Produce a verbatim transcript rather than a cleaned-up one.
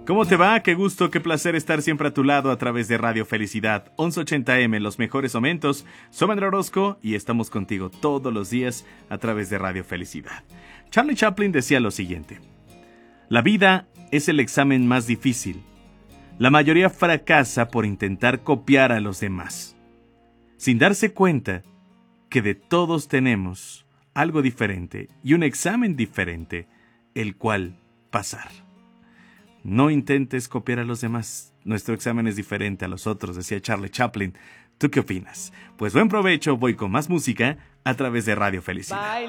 ¿Cómo te va? Qué gusto, qué placer estar siempre a tu lado a través de Radio Felicidad. once ochenta eme, los mejores momentos. Soy André Orozco y estamos contigo todos los días a través de Radio Felicidad. Charlie Chaplin decía lo siguiente: la vida es el examen más difícil. La mayoría fracasa por intentar copiar a los demás, sin darse cuenta que de todos tenemos algo diferente y un examen diferente, el cual pasar. No intentes copiar a los demás. Nuestro examen es diferente a los otros, decía Charlie Chaplin. ¿Tú qué opinas? Pues buen provecho, voy con más música a través de Radio Felicidad.